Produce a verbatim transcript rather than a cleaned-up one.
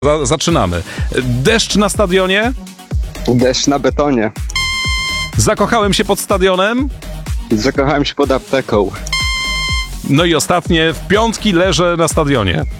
Za- zaczynamy. Deszcz na stadionie. Deszcz na betonie. Zakochałem się pod stadionem. Zakochałem się pod apteką. No i ostatnie, w piątki leżę na stadionie.